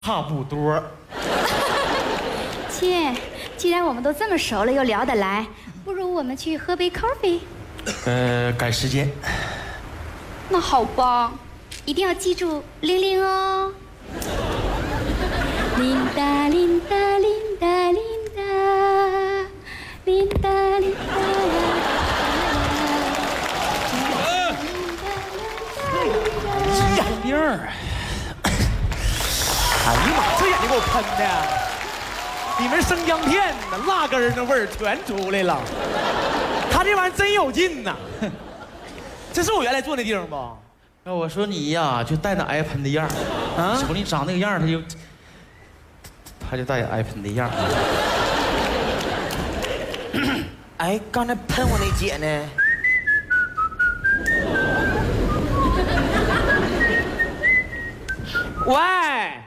差不多。 亲，既然我们都这么熟了，又聊得来，不如我们去喝杯 coffee。 改时间。 那好吧，一定要记住玲玲哦。琳达琳达琳达琳达琳达琳达眼镜儿。哎呀妈，这眼睛给我喷的，里面生姜片呢，辣根儿那味儿全出来了。他这玩意儿真有劲呐！这是我原来坐那地方不？ 那我说你呀，就带那挨喷的样儿啊！瞅你长那个样儿，他就带挨喷的样儿。 哎，刚才喷我那姐呢？ 喂。